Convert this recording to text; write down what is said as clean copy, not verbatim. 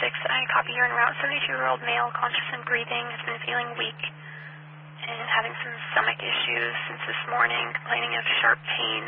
I copy you're en route. 72-year-old male, conscious and breathing, has been feeling weak and having some stomach issues since this morning, complaining of sharp pain